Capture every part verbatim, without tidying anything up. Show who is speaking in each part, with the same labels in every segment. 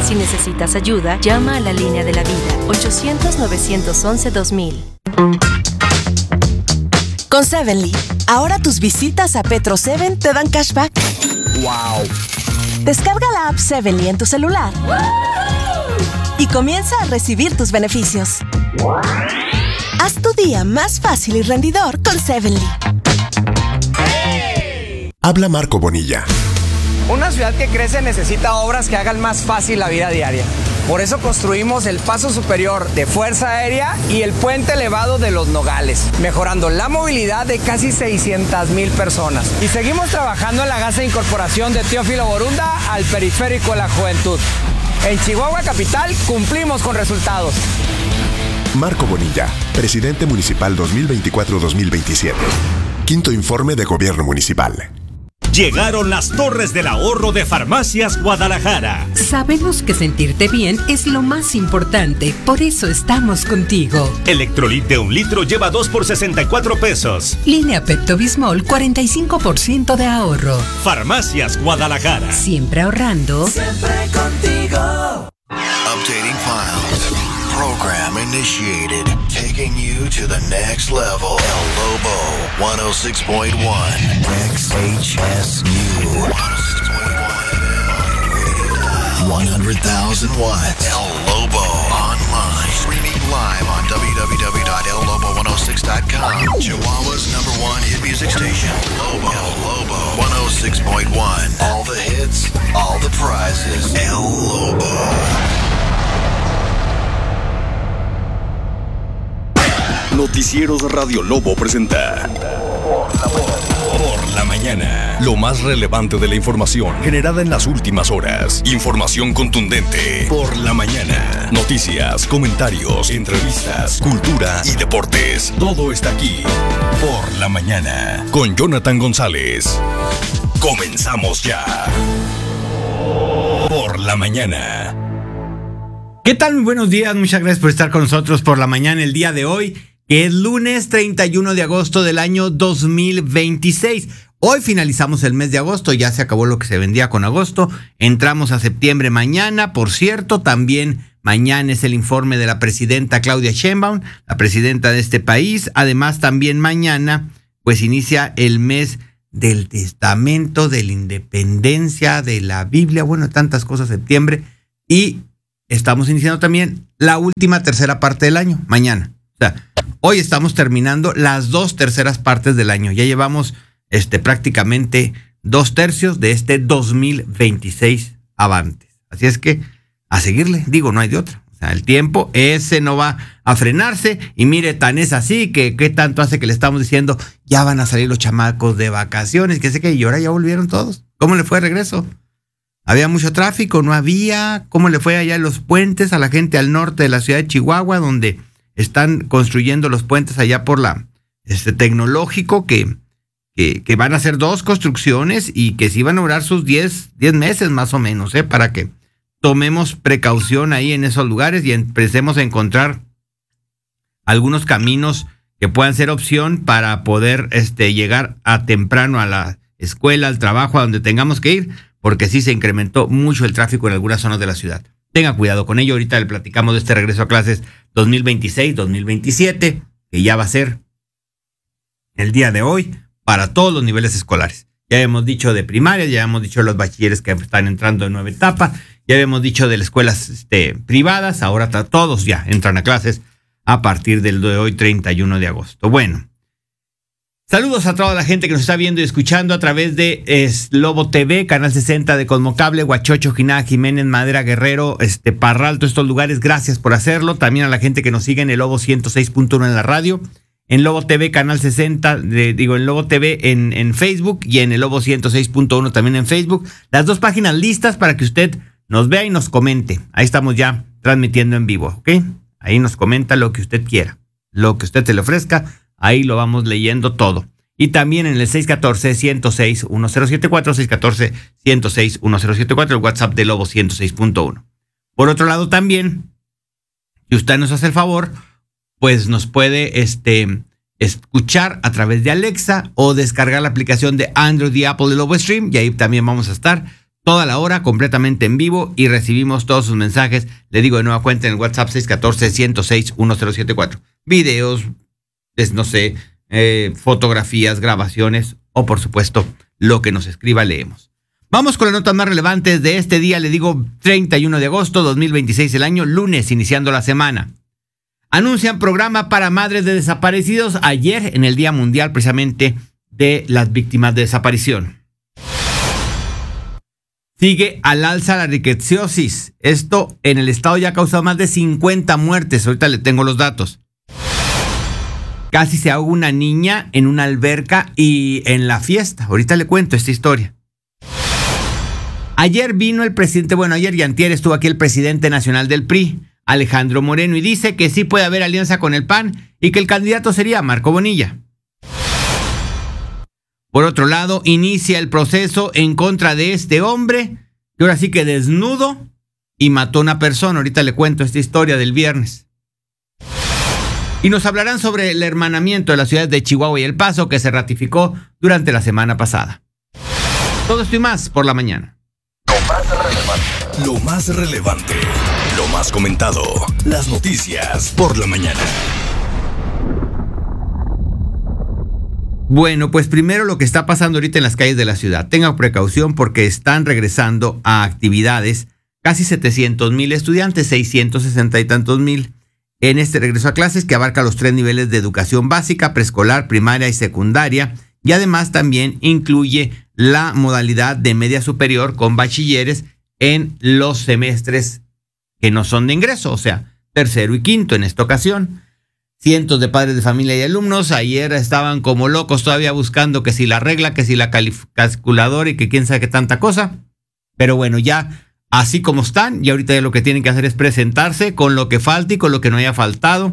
Speaker 1: Si necesitas ayuda, llama a la línea de la vida, ochocientos, novecientos once, dos mil.
Speaker 2: Con Sevenly, ahora tus visitas a Petro Seven te dan cashback.
Speaker 3: ¡Wow!
Speaker 2: Descarga la app Sevenly en tu celular y comienza a recibir tus beneficios. Haz tu día más fácil y rendidor con Sevenly.
Speaker 4: Habla Marco Bonilla.
Speaker 3: Una ciudad que crece necesita obras que hagan más fácil la vida diaria. Por eso construimos el paso superior de Fuerza Aérea y el puente elevado de Los Nogales, mejorando la movilidad de casi seiscientas mil personas. Y seguimos trabajando en la gasa de incorporación de Teófilo Borunda al periférico de la juventud. En Chihuahua Capital cumplimos con resultados.
Speaker 4: Marco Bonilla, presidente municipal dos mil veinticuatro a dos mil veintisiete. Quinto informe de gobierno municipal.
Speaker 5: Llegaron las Torres del Ahorro de Farmacias Guadalajara.
Speaker 6: Sabemos que sentirte bien es lo más importante, por eso estamos contigo.
Speaker 5: Electrolit de un litro lleva dos por sesenta y cuatro pesos.
Speaker 6: Línea Pepto-Bismol, cuarenta y cinco por ciento de ahorro.
Speaker 5: Farmacias Guadalajara.
Speaker 6: Siempre ahorrando.
Speaker 7: Siempre contigo.
Speaker 8: Updating files. Program initiated. Taking you to the next level. El Lobo one oh six point one. X H S U. one hundred thousand watts. El Lobo online. Streaming live on w w w dot el lobo one oh six dot com. Chihuahua's number one hit music station. Lobo. El Lobo one oh six point one. All the hits, all the prizes. El Lobo.
Speaker 9: Noticieros Radio Lobo presenta Por la Mañana. Lo más relevante de la información generada en las últimas horas. Información contundente. Por la Mañana. Noticias, comentarios, entrevistas, cultura y deportes. Todo está aquí. Por la Mañana. Con Jonathan González. Comenzamos ya. Por la Mañana.
Speaker 10: ¿Qué tal? Muy buenos días. Muchas gracias por estar con nosotros por la mañana el día de hoy, que es lunes treinta y uno de agosto del año dos mil veintiséis. Hoy finalizamos el mes de agosto, ya se acabó lo que se vendía con agosto. Entramos a septiembre mañana, por cierto, también mañana es el informe de la presidenta Claudia Sheinbaum, la presidenta de este país. Además, también mañana, pues inicia el mes del testamento, de la independencia, de la Biblia, bueno, tantas cosas, septiembre. Y estamos iniciando también la última tercera parte del año, mañana. O sea, hoy estamos terminando las dos terceras partes del año. Ya llevamos este, prácticamente dos tercios de este dos mil veintiséis avantes. Así es que a seguirle, digo, no hay de otra. O sea, el tiempo ese no va a frenarse. Y mire, tan es así que qué tanto hace que le estamos diciendo, ya van a salir los chamacos de vacaciones, que sé que y ahora ya volvieron todos. ¿Cómo le fue el regreso? ¿Había mucho tráfico? ¿No había? ¿Cómo le fue allá en los puentes a la gente al norte de la ciudad de Chihuahua, donde están construyendo los puentes allá por la este tecnológico, que, que, que van a hacer dos construcciones y que sí van a durar sus diez meses más o menos, ¿eh? Para que tomemos precaución ahí en esos lugares y empecemos a encontrar algunos caminos que puedan ser opción para poder este, llegar a temprano a la escuela, al trabajo, a donde tengamos que ir, porque sí se incrementó mucho el tráfico en algunas zonas de la ciudad. Tenga cuidado con ello. Ahorita le platicamos de este regreso a clases dos mil veintiséis dos mil veintisiete, que ya va a ser el día de hoy para todos los niveles escolares. Ya hemos dicho de primaria, ya hemos dicho de los bachilleres que están entrando en nueva etapa, ya hemos dicho de las escuelas este, privadas, ahora todos ya entran a clases a partir del de hoy, treinta y uno de agosto. Bueno, saludos a toda la gente que nos está viendo y escuchando a través de es, Lobo T V, Canal sesenta de Cosmocable, Huachocho, Jinaja, Jiménez, Madera, Guerrero, este, Parral, todos estos lugares. Gracias por hacerlo. También a la gente que nos sigue en el Lobo ciento seis punto uno en la radio, en Lobo T V, Canal sesenta, de, digo, en Lobo T V en, en Facebook y en el Lobo ciento seis punto uno también en Facebook. Las dos páginas listas para que usted nos vea y nos comente. Ahí estamos ya transmitiendo en vivo, ¿ok? Ahí nos comenta lo que usted quiera, lo que usted se le ofrezca. Ahí lo vamos leyendo todo. Y también en el seis uno cuatro, uno cero seis, uno cero siete cuatro, seis uno cuatro, uno cero seis, uno cero siete cuatro, el WhatsApp de Lobo ciento seis punto uno. Por otro lado también, si usted nos hace el favor, pues nos puede este, escuchar a través de Alexa o descargar la aplicación de Android y Apple de Lobo Stream. Y ahí también vamos a estar toda la hora, completamente en vivo, y recibimos todos sus mensajes. Le digo de nueva cuenta en el WhatsApp seis uno cuatro, uno cero seis, uno cero siete cuatro. Videos, es, no sé, eh, fotografías, grabaciones o por supuesto lo que nos escriba leemos. Vamos con las notas más relevantes de este día, le digo treinta y uno de agosto de dos mil veintiséis, el año, lunes, iniciando la semana. Anuncian programa para madres de desaparecidos ayer en el Día Mundial precisamente de las víctimas de desaparición. Sigue al alza la rickettsiosis. Esto en el estado ya ha causado más de cincuenta muertes. Ahorita le tengo los datos. Casi se ahoga una niña en una alberca y en la fiesta. Ahorita le cuento esta historia. Ayer vino el presidente, bueno, ayer y antier estuvo aquí el presidente nacional del P R I, Alejandro Moreno, y dice que sí puede haber alianza con el P A N y que el candidato sería Marco Bonilla. Por otro lado, inicia el proceso en contra de este hombre, que ahora sí que desnudo y mató a una persona. Ahorita le cuento esta historia del viernes. Y nos hablarán sobre el hermanamiento de las ciudades de Chihuahua y El Paso, que se ratificó durante la semana pasada. Todo esto y más por la mañana.
Speaker 9: Lo más relevante. Lo más relevante. Lo más comentado. Las noticias por la mañana.
Speaker 10: Bueno, pues primero lo que está pasando ahorita en las calles de la ciudad. Tengan precaución porque están regresando a actividades casi setecientos mil estudiantes, seiscientos sesenta y tantos mil en este regreso a clases que abarca los tres niveles de educación básica, preescolar, primaria y secundaria, y además también incluye la modalidad de media superior con bachilleres en los semestres que no son de ingreso, o sea, tercero y quinto en esta ocasión. Cientos de padres de familia y alumnos ayer estaban como locos todavía buscando que si la regla, que si la calculadora y que quién sabe qué tanta cosa. Pero bueno, ya así como están, y ahorita ya lo que tienen que hacer es presentarse con lo que falte y con lo que no haya faltado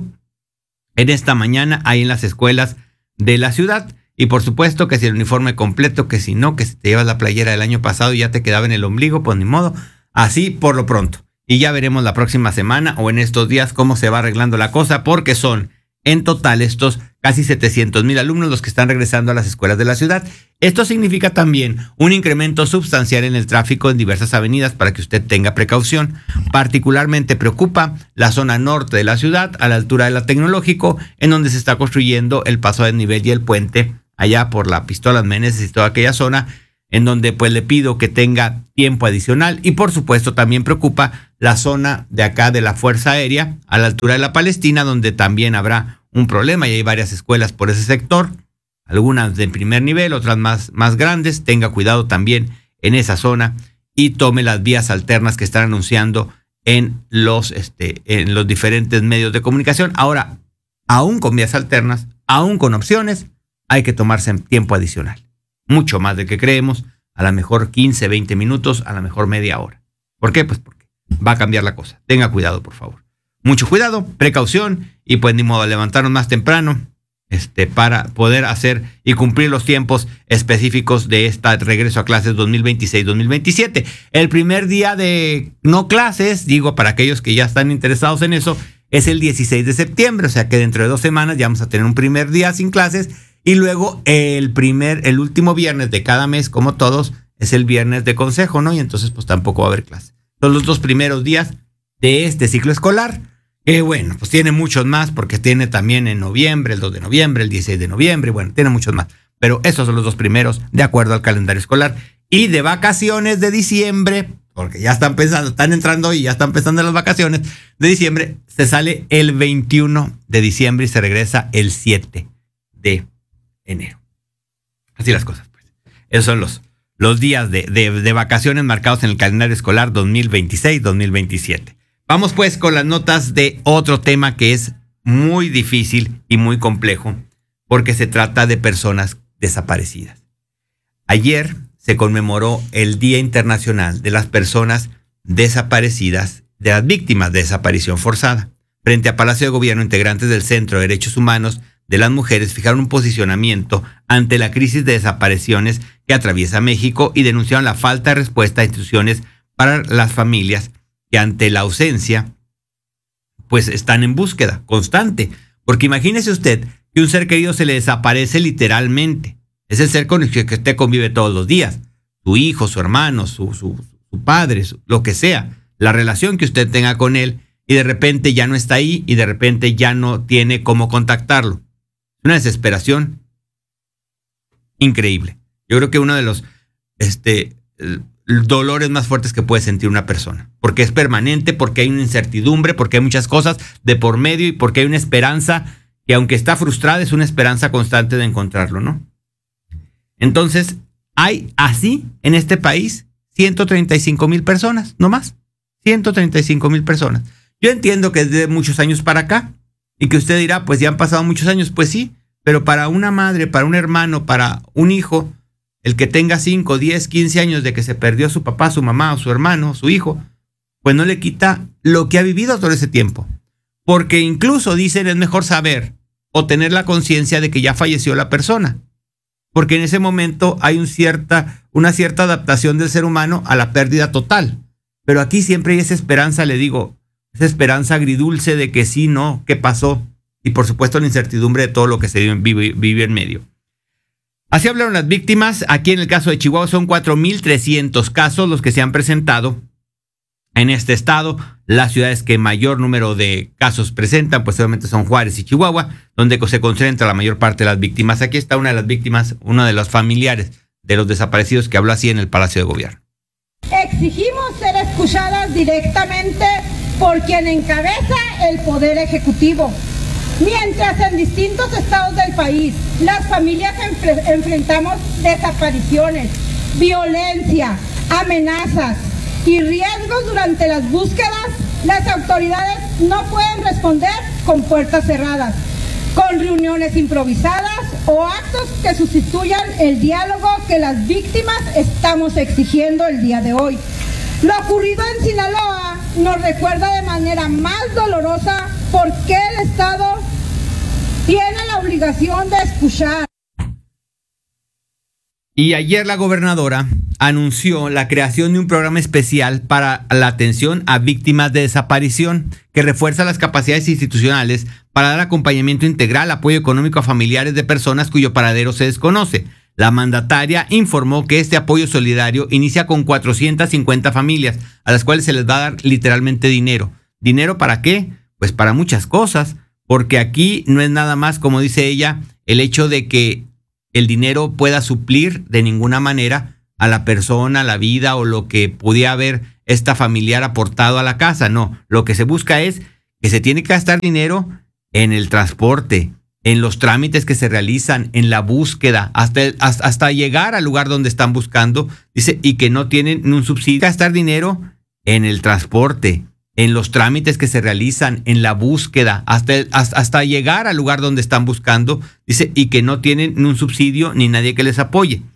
Speaker 10: en esta mañana ahí en las escuelas de la ciudad. Y por supuesto que si el uniforme completo, que si no, que si te llevas la playera del año pasado y ya te quedaba en el ombligo, pues ni modo. Así por lo pronto. Y ya veremos la próxima semana o en estos días cómo se va arreglando la cosa, porque son en total estos casi setecientos mil alumnos los que están regresando a las escuelas de la ciudad. Esto significa también un incremento sustancial en el tráfico en diversas avenidas para que usted tenga precaución. Particularmente preocupa la zona norte de la ciudad, a la altura de la Tecnológico, en donde se está construyendo el paso a desnivel y el puente allá por la Pistolas Meneses y toda aquella zona, en donde pues le pido que tenga tiempo adicional. Y por supuesto también preocupa la zona de acá de la Fuerza Aérea, a la altura de la Palestina, donde también habrá un problema y hay varias escuelas por ese sector, algunas de primer nivel, otras más, más grandes. Tenga cuidado también en esa zona y tome las vías alternas que están anunciando en los, este, en los diferentes medios de comunicación. Ahora, aún con vías alternas, aún con opciones, hay que tomarse tiempo adicional. Mucho más de que creemos, a lo mejor quince, veinte minutos, a lo mejor media hora. ¿Por qué? Pues porque va a cambiar la cosa. Tenga cuidado, por favor. Mucho cuidado, precaución y pues ni modo, levantarnos más temprano este, para poder hacer y cumplir los tiempos específicos de este regreso a clases dos mil veintiséis dos mil veintisiete. El primer día de no clases, digo para aquellos que ya están interesados en eso, es el dieciséis de septiembre, o sea que dentro de dos semanas ya vamos a tener un primer día sin clases. Y luego el primer, el último viernes de cada mes, como todos, es el viernes de consejo, ¿no? Y entonces pues tampoco va a haber clase. Son los dos primeros días de este ciclo escolar. Que bueno, pues tiene muchos más porque tiene también en noviembre, el dos de noviembre, el dieciséis de noviembre, bueno, tiene muchos más. Pero esos son los dos primeros de acuerdo al calendario escolar. Y de vacaciones de diciembre, porque ya están pensando, están entrando y ya están pensando en las vacaciones de diciembre, se sale el veintiuno de diciembre y se regresa el siete de enero. Así las cosas, pues. Esos son los, los días de, de, de vacaciones marcados en el calendario escolar dos mil veintiséis dos mil veintisiete. Vamos pues con las notas de otro tema que es muy difícil y muy complejo, porque se trata de personas desaparecidas. Ayer se conmemoró el Día Internacional de las Personas Desaparecidas, de las Víctimas de Desaparición Forzada. Frente a Palacio de Gobierno, integrantes del Centro de Derechos Humanos de las Mujeres fijaron un posicionamiento ante la crisis de desapariciones que atraviesa México y denunciaron la falta de respuesta a instituciones para las familias que ante la ausencia pues están en búsqueda constante. Porque imagínese usted que un ser querido se le desaparece literalmente. Es el ser con el que usted convive todos los días. su hijo, su hermano, su, su, su padre, su, lo que sea, la relación que usted tenga con él, y de repente ya no está ahí y de repente ya no tiene cómo contactarlo. Una desesperación increíble. Yo creo que uno de los este, dolores más fuertes que puede sentir una persona, porque es permanente, porque hay una incertidumbre, porque hay muchas cosas de por medio y porque hay una esperanza que, aunque está frustrada, es una esperanza constante de encontrarlo, ¿no? Entonces, hay así en este país ciento treinta y cinco mil personas, no más. ciento treinta y cinco mil personas. Yo entiendo que es de muchos años para acá y que usted dirá, pues ya han pasado muchos años, pues sí, pero para una madre, para un hermano, para un hijo, el que tenga cinco, diez, quince años de que se perdió su papá, su mamá, o su hermano, su hijo, pues no le quita lo que ha vivido todo ese tiempo. Porque incluso dicen es mejor saber o tener la conciencia de que ya falleció la persona. Porque en ese momento hay un cierta, una cierta adaptación del ser humano a la pérdida total. Pero aquí siempre hay esa esperanza, le digo, esa esperanza agridulce de que sí, no, qué pasó. Y por supuesto la incertidumbre de todo lo que se vive, vive en medio. Así hablaron las víctimas. Aquí en el caso de Chihuahua son cuatro mil trescientos casos los que se han presentado en este estado. Las ciudades que mayor número de casos presentan, pues obviamente son Juárez y Chihuahua, donde se concentra la mayor parte de las víctimas. Aquí está una de las víctimas, uno de los familiares de los desaparecidos, que habló así en el Palacio de Gobierno.
Speaker 11: Exigimos ser escuchadas directamente por quien encabeza el Poder Ejecutivo. Mientras en distintos estados del país las familias enfre- enfrentamos desapariciones, violencia, amenazas y riesgos durante las búsquedas, las autoridades no pueden responder con puertas cerradas, con reuniones improvisadas o actos que sustituyan el diálogo que las víctimas estamos exigiendo el día de hoy. Lo ocurrido en Sinaloa nos recuerda de manera más dolorosa por qué el Estado tiene la obligación de escuchar.
Speaker 10: Y ayer la gobernadora anunció la creación de un programa especial para la atención a víctimas de desaparición, que refuerza las capacidades institucionales para dar acompañamiento integral, apoyo económico a familiares de personas cuyo paradero se desconoce. La mandataria informó que este apoyo solidario inicia con cuatrocientas cincuenta familias, a las cuales se les va a dar literalmente dinero. ¿Dinero para qué? Pues para muchas cosas, porque aquí no es nada más, como dice ella, el hecho de que el dinero pueda suplir de ninguna manera a la persona, la vida o lo que pudiera haber esta familiar aportado a la casa. No, lo que se busca es que se tiene que gastar dinero en el transporte, en los trámites que se realizan, en la búsqueda, hasta, hasta, hasta llegar al lugar donde están buscando, dice, y que no tienen un subsidio. Gastar dinero en el transporte, en los trámites que se realizan, en la búsqueda, hasta, hasta, hasta llegar al lugar donde están buscando, dice, y que no tienen un subsidio ni nadie que les apoye.